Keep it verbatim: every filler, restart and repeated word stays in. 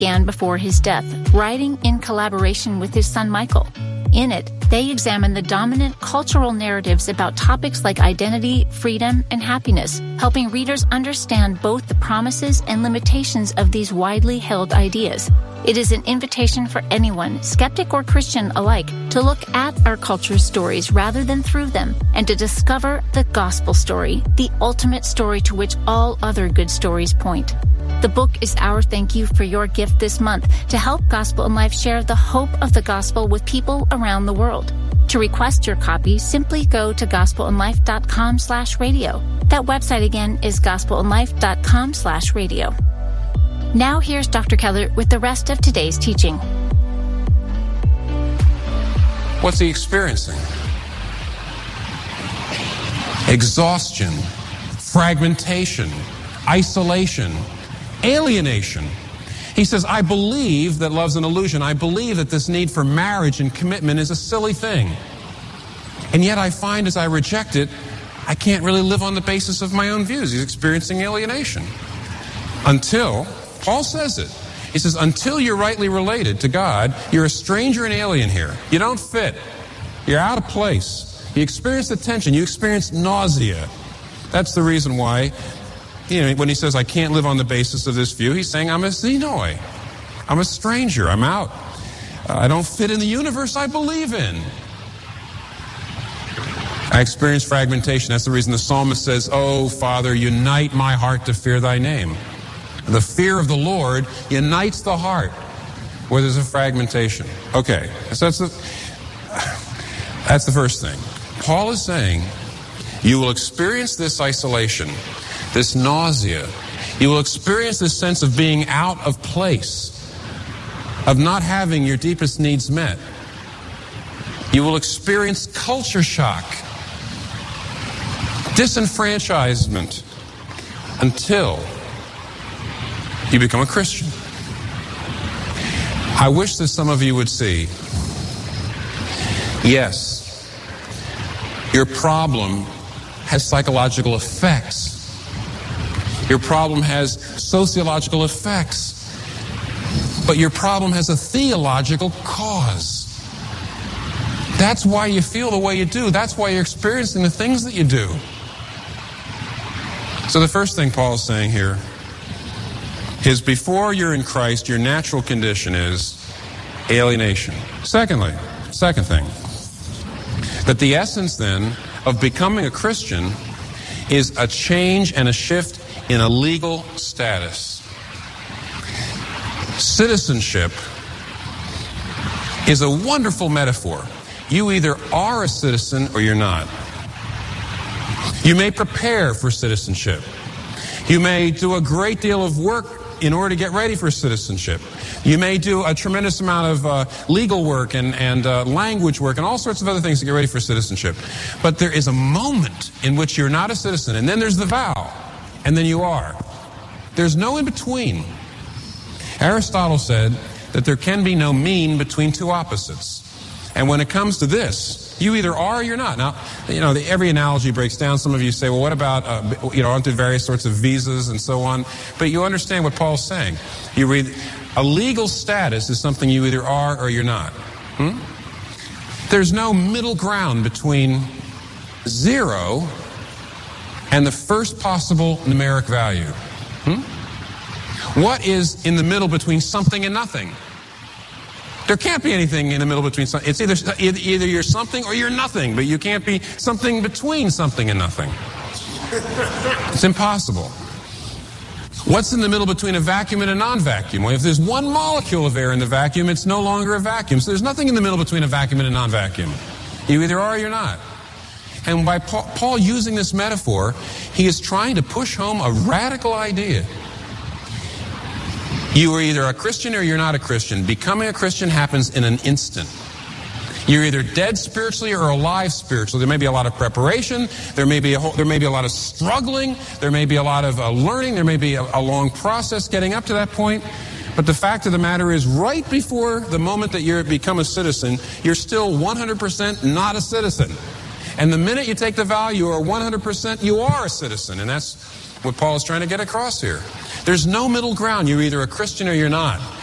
began before his death, writing in collaboration with his son Michael. In it, they examine the dominant cultural narratives about topics like identity, freedom, and happiness, helping readers understand both the promises and limitations of these widely held ideas. It is an invitation for anyone, skeptic or Christian alike, to look at our culture's stories rather than through them, and to discover the gospel story, the ultimate story to which all other good stories point. The book is our thank you for your gift this month to help Gospel in Life share the hope of the gospel with people around the world. To request your copy, simply go to gospelinlife.com slash radio. That website again is gospelinlife.com slash radio. Now here's Doctor Keller with the rest of today's teaching. What's he experiencing? Exhaustion, fragmentation, isolation, alienation. He says, I believe that love's an illusion. I believe that this need for marriage and commitment is a silly thing. And yet I find as I reject it, I can't really live on the basis of my own views. He's experiencing alienation. Until, Paul says it. He says, until you're rightly related to God, you're a stranger and alien here. You don't fit. You're out of place. You experience the tension. You experience nausea. That's the reason why, you know, when he says, I can't live on the basis of this view, he's saying, I'm a xenoi. I'm a stranger. I'm out. Uh, I don't fit in the universe I believe in. I experience fragmentation. That's the reason the psalmist says, oh, Father, unite my heart to fear thy name. The fear of the Lord unites the heart where there's a fragmentation. Okay, so that's the, that's the first thing. Paul is saying, you will experience this isolation, this nausea. You will experience this sense of being out of place, of not having your deepest needs met. You will experience culture shock, disenfranchisement, until you become a Christian. I wish that some of you would see, yes, your problem has psychological effects. Your problem has sociological effects. But your problem has a theological cause. That's why you feel the way you do. That's why you're experiencing the things that you do. So the first thing Paul is saying here is before you're in Christ, your natural condition is alienation. Secondly, second thing, that the essence then of becoming a Christian is a change and a shift in a legal status. Citizenship is a wonderful metaphor. You either are a citizen or you're not. You may prepare for citizenship. You may do a great deal of work in order to get ready for citizenship. You may do a tremendous amount of uh, legal work and, and uh, language work and all sorts of other things to get ready for citizenship. But there is a moment in which you're not a citizen, and then there's the vow, and then you are. There's no in between. Aristotle said that there can be no mean between two opposites. And when it comes to this, you either are or you're not. Now, you know, the, every analogy breaks down. Some of you say, well, what about, uh, you know, aren't there various sorts of visas and so on? But you understand what Paul's saying. You read, a legal status is something you either are or you're not. Hmm? There's no middle ground between zero and the first possible numeric value. Hmm? What is in the middle between something and nothing? There can't be anything in the middle between something. It's either, either you're something or you're nothing, but you can't be something between something and nothing. It's impossible. What's in the middle between a vacuum and a non-vacuum? Well, if there's one molecule of air in the vacuum, it's no longer a vacuum. So there's nothing in the middle between a vacuum and a non-vacuum. You either are or you're not. And by Paul, Paul using this metaphor, he is trying to push home a radical idea. You are either a Christian or you're not a Christian. Becoming a Christian happens in an instant. You're either dead spiritually or alive spiritually. There may be a lot of preparation. There may be a whole, there may be a lot of struggling. There may be a lot of uh, learning. There may be a, a long process getting up to that point. But the fact of the matter is, right before the moment that you become a citizen, you're still one hundred percent not a citizen. And the minute you take the vow, you are one hundred percent you are a citizen. And that's what Paul is trying to get across here. There's no middle ground. You're either a Christian or you're not.